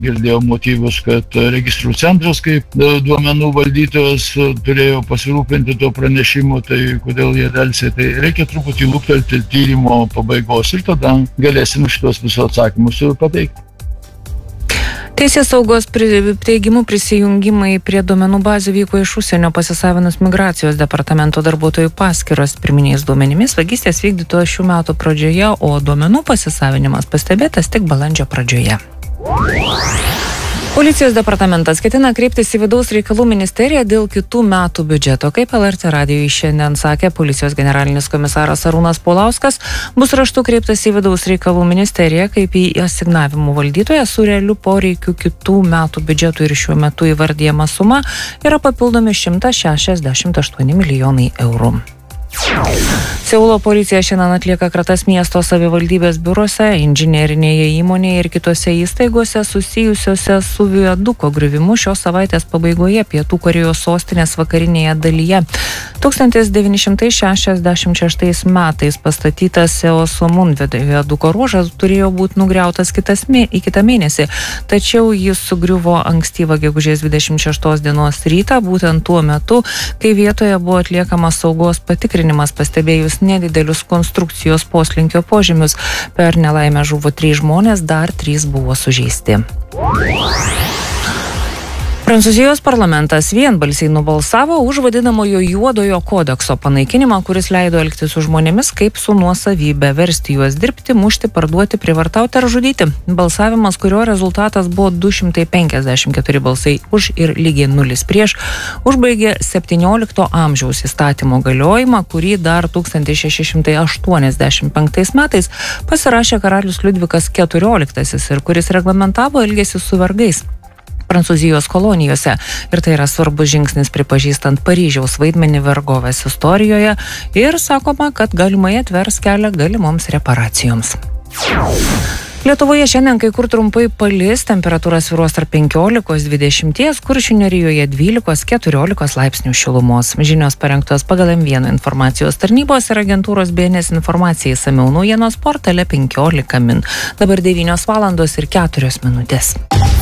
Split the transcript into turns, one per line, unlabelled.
Girdėjau motyvus, kad registrų centras kaip duomenų valdytojas turėjo pasirūpinti to pranešimu, tai kodėl jie delsė, tai reikia truputį luktelti tyrimo pabaigos ir tada galėsim šitos visus atsakymus pateikti.
Teisės saugos teigimu prisijungimai prie duomenų bazių vyko iš užsienio pasisavinus migracijos departamento darbuotojų paskyros. Pirminiais duomenimis vagystės vykdytos šių metų pradžioje, o duomenų pasisavinimas pastebėtas tik balandžio pradžioje. Policijos departamentas ketina kreiptis į Vidaus reikalų ministeriją dėl kitų metų biudžeto. Kaip LRT radijui šiandien sakė policijos generalinis komisaras Arūnas Paulauskas, bus raštu kreiptas į Vidaus reikalų ministeriją kaip į asignavimų valdytoją su realiu poreikiu kitų metų biudžetų ir šiuo metu įvardyjama suma yra papildomi 168 milijonai eurų. Seulo policija šiandien atlieka kratas miesto savivaldybės biuruose, inžinerinėje įmonėje ir kitose įstaigose susijusiose su viaduko griuvimu šios savaitės pabaigoje Pietų Korėjos sostinės vakarinėje dalyje. 1966 metais pastatytas Seosomun viaduko ruožas turėjo būti nugriautas į kitą mėnesį, tačiau jis sugriuvo ankstyvą gegužės 26 dienos rytą, būtent tuo metu, kai vietoje buvo atliekamas saugos patikrinimas, pastebėjus nedidelius konstrukcijos poslinkio požymius. Per nelaimę žuvo 3 žmonės, dar 3 buvo sužeisti. Prancūzijos parlamentas vienbalsiai nubalsavo už vadinamojo juodojo kodekso panaikinimą, kuris leido elgtis su žmonėmis kaip su nuosavybė, versti juos dirbti, mušti, parduoti, privartauti ar žudyti. Balsavimas, kurio rezultatas buvo 254 balsai už ir lygiai 0 prieš, užbaigė 17 amžiaus įstatymo galiojimą, kurį dar 1685 metais pasirašė karalius Liudvikas XIV ir kuris reglamentavo elgesį su vergais Prancūzijos kolonijose. Ir tai yra svarbus žingsnis pripažįstant Paryžiaus vaidmenį vergovės istorijoje ir sakoma, kad galimai atvers kelią galimoms reparacijoms. Lietuvoje šiandien kai kur trumpai palis, temperatūra svyruos tarp 15-20, Kuršių Nerijoje 12-14 laipsnių šilumos. Žinios parengtos pagal M1 informacijos tarnybos ir agentūros BNS informacijai išsamiau naujienos portale 15 min. Dabar 9:04.